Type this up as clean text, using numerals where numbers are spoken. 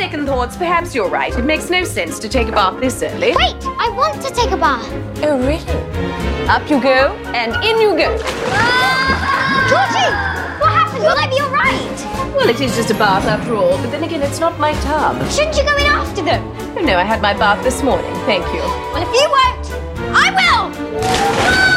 second thoughts, perhaps you're right. It makes no sense to take a bath this early. Wait, I want to take a bath. Oh, really? Up you go, and in you go. Georgie! What happened? Will I be all right? Well, it is just a bath after all, but then again, it's not my tub. Shouldn't you go in after them? Oh, no, I had my bath this morning. Thank you. Well, if you won't, I will!